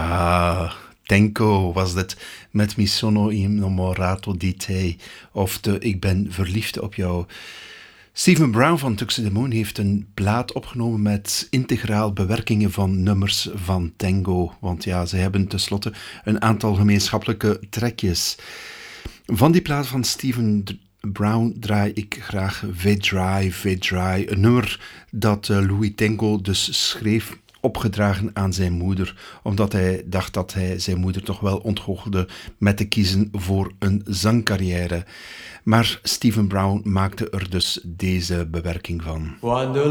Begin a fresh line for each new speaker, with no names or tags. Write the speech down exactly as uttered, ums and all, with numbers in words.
Ah, Tenko was dit met Mi sono innamorato di te, of de Ik ben verliefd op jou. Stephen Brown van Tux the Moon heeft een plaat opgenomen met integraal bewerkingen van nummers van Tango, want ja, ze hebben tenslotte een aantal gemeenschappelijke trekjes. Van die plaat van Stephen Brown draai ik graag Vedrai, Vedrai, een nummer dat uh, Louis Tengo dus schreef, opgedragen aan zijn moeder, omdat hij dacht dat hij zijn moeder toch wel ontgoochelde met te kiezen voor een zangcarrière. Maar Stephen Brown maakte er dus deze bewerking van.